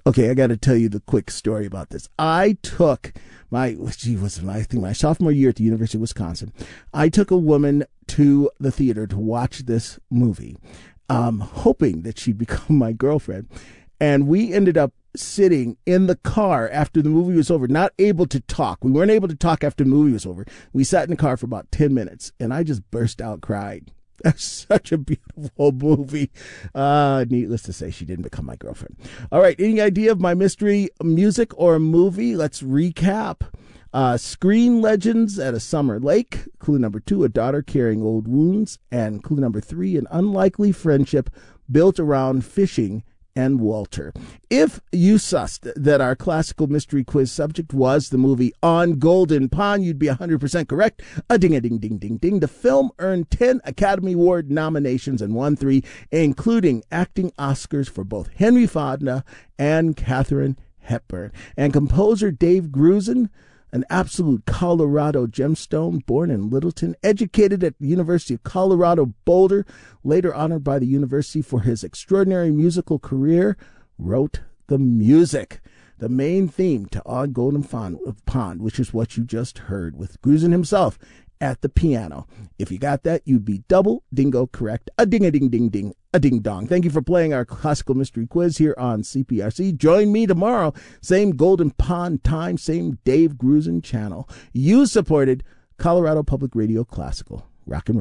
Okay, I got to tell you the quick story about this. I took I think my sophomore year at the University of Wisconsin. I took a woman to the theater to watch this movie, hoping that she'd become my girlfriend. And we ended up sitting in the car after the movie was over, not able to talk. We weren't able to talk after the movie was over. We sat in the car for about 10 minutes, and I just burst out crying. That's such a beautiful movie. Needless to say, she didn't become my girlfriend. All right. Any idea of my mystery music or movie? Let's recap. Screen Legends at a Summer Lake. Clue number 2, a daughter carrying old wounds. And clue number 3, an unlikely friendship built around fishing and Walter. If you sussed that our classical mystery quiz subject was the movie On Golden Pond, you'd be 100% correct. A ding, a ding, ding, ding, ding. The film earned 10 Academy Award nominations and won 3, including acting Oscars for both Henry Fonda and Katharine Hepburn. And composer Dave Grusin, an absolute Colorado gemstone, born in Littleton, educated at the University of Colorado Boulder, later honored by the university for his extraordinary musical career, wrote the music. The main theme to On Golden Pond, which is what you just heard, with Grusin himself at the piano. If you got that, you'd be double dingo correct. A ding, a ding, ding, ding, a ding dong. Thank you for playing our classical mystery quiz here on CPRC. Join me tomorrow, same Golden Pond time, same Dave Grusin channel. You supported Colorado Public Radio Classical. Rock and roll.